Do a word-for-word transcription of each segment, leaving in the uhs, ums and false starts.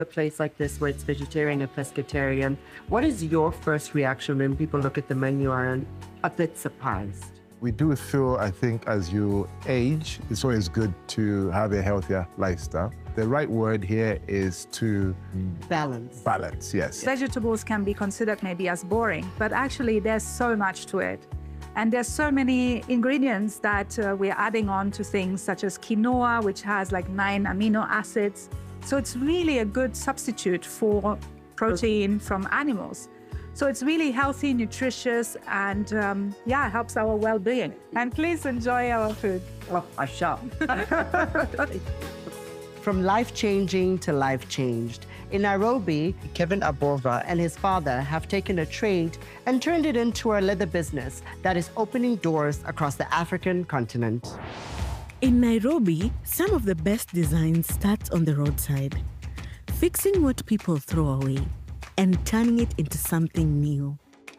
a place like this where it's vegetarian and pescatarian, what is your first reaction when people look at the menu and are a bit surprised? We do feel, I think, as you age, it's always good to have a healthier lifestyle. The right word here is to balance. Balance, yes. Vegetables can be considered maybe as boring, but actually there's so much to it. And there's so many ingredients that uh, we're adding on to things such as quinoa, which has like nine amino acids. So it's really a good substitute for protein from animals. So it's really healthy, nutritious, and um, yeah, helps our well-being. And please enjoy our food. Oh, I shall. From life-changing to life-changed. In Nairobi, Kevin Abova and his father have taken a trade and turned it into a leather business that is opening doors across the African continent. In Nairobi, some of the best designs start on the roadside, fixing what people throw away and turning it into something new.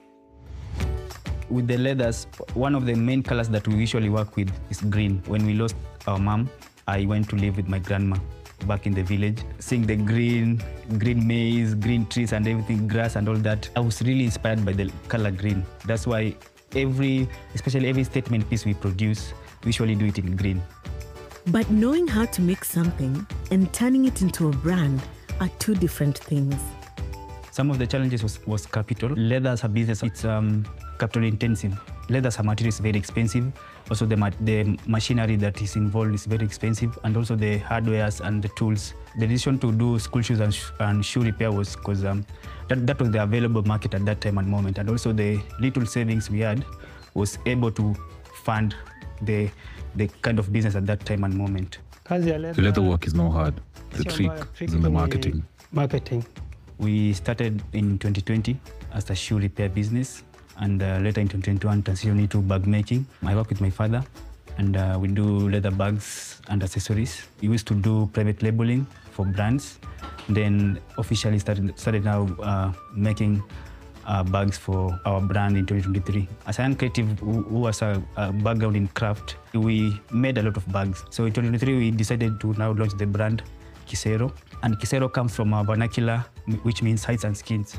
With the leathers, one of the main colors that we usually work with is green. When we lost our mom, I went to live with my grandma back in the village. Seeing the green, green maize, green trees and everything, grass and all that, I was really inspired by the color green. That's why every, especially every statement piece we produce, we usually do it in green. But knowing how to make something and turning it into a brand are two different things. Some of the challenges was, was capital. Leather as a business, it's um, capital intensive. Leather as a material is very expensive. Also the, ma the machinery that is involved is very expensive, and also the hardwares and the tools. The decision to do school shoes and, sh and shoe repair was because um, that, that was the available market at that time and moment. And also the little savings we had was able to fund the, the kind of business at that time and moment. The leather work is not hard. The trick is in the marketing. Marketing. We started in twenty twenty as a shoe repair business, and uh, later in twenty twenty-one transitioned into bag making. I work with my father, and uh, we do leather bags and accessories. We used to do private labeling for brands, then officially started, started now uh, making uh, bags for our brand in twenty twenty-three. As a young creative who, who has a, a background in craft, we made a lot of bags. So in twenty twenty-three, we decided to now launch the brand Kisero. And Kisero comes from our vernacular, which means hides and skins.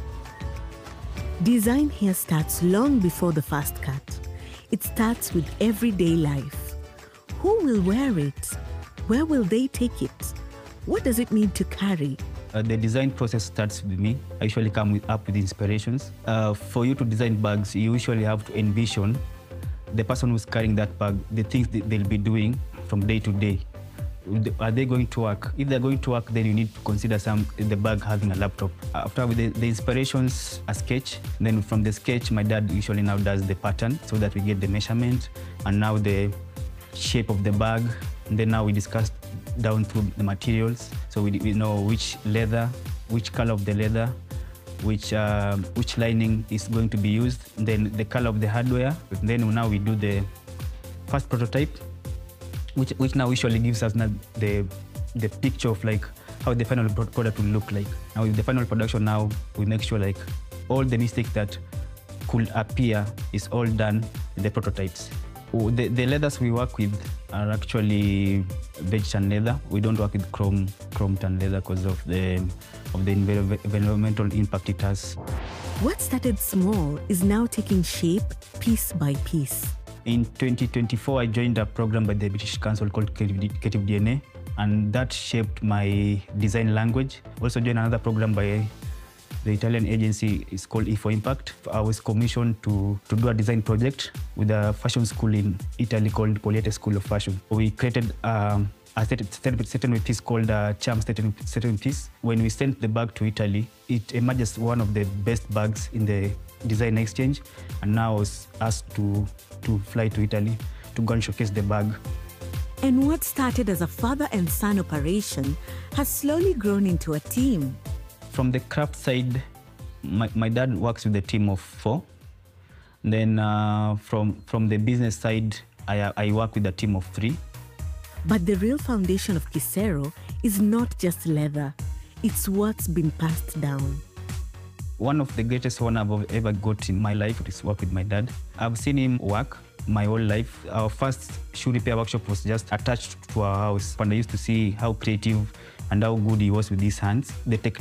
Design here starts long before the fast cut. It starts with everyday life. Who will wear it? Where will they take it? What does it need to carry? Uh, the design process starts with me. I usually come with, up with inspirations. Uh, for you to design bags, you usually have to envision the person who's carrying that bag, the things that they'll be doing from day to day. Are they going to work? If they're going to work, then you need to consider some the bag having a laptop. After with the, the inspirations, a sketch. Then from the sketch, my dad usually now does the pattern so that we get the measurement and now the shape of the bag. And then now we discuss down to the materials. So we, we know which leather, which color of the leather, which uh, which lining is going to be used. And then the color of the hardware. And then now we do the first prototype, Which, which now usually gives us the, the picture of like how the final product will look like. Now with the final production now, we make sure like all the mistakes that could appear is all done in the prototypes. The, the leathers we work with are actually veg tan leather. We don't work with chrome, chrome tan leather because of the, of the environmental impact it has. What started small is now taking shape piece by piece. In twenty twenty-four, I joined a program by the British Council called Creative D N A, and that shaped my design language. Also joined another program by the Italian agency, it's called E four Impact. I was commissioned to, to do a design project with a fashion school in Italy called Poliete School of Fashion. We created um, a certain piece called a charm certain piece. When we sent the bag to Italy, it emerges one of the best bags in the design exchange, and now I was asked to to fly to Italy to go and showcase the bag. And what started as a father and son operation has slowly grown into a team. From the craft side, my, my dad works with a team of four. Then uh, from, from the business side, I, I work with a team of three. But the real foundation of Kisero is not just leather. It's what's been passed down. One of the greatest honor I've ever got in my life is work with my dad. I've seen him work my whole life. Our first shoe repair workshop was just attached to our house, and I used to see how creative and how good he was with his hands. The